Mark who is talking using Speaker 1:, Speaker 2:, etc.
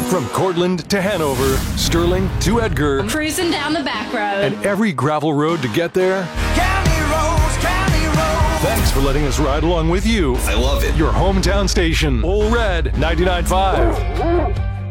Speaker 1: From Cortland to Hanover, Sterling to Edgar,
Speaker 2: cruising down the back road,
Speaker 1: and every gravel road to get there.
Speaker 3: County roads, county roads.
Speaker 1: Thanks for letting us ride along with you.
Speaker 4: I love it.
Speaker 1: Your hometown station, Ole Red 99.5.